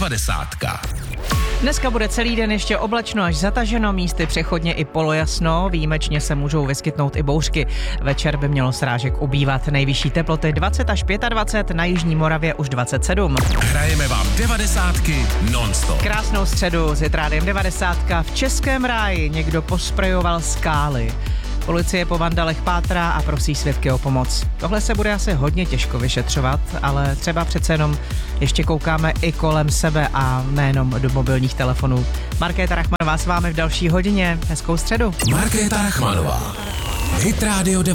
90. Dneska bude celý den ještě oblačno až zataženo, místy přechodně i polojasno, výjimečně se můžou vyskytnout i bouřky. Večer by mělo srážek ubývat, nejvyšší teploty 20 až 25, na jižní Moravě už 27. Hrajeme vám 90 non-stop. Krásnou středu s Rádiem 90. V Českém ráji někdo posprejoval skály. Policie po vandalech pátrá a prosí svědky o pomoc. Tohle se bude asi hodně těžko vyšetřovat, ale třeba přece jenom ještě koukáme i kolem sebe a nejenom do mobilních telefonů. Markéta Rachmanová s vámi v další hodině. Hezkou středu. Markéta Rachmanová. Hit Radio 90.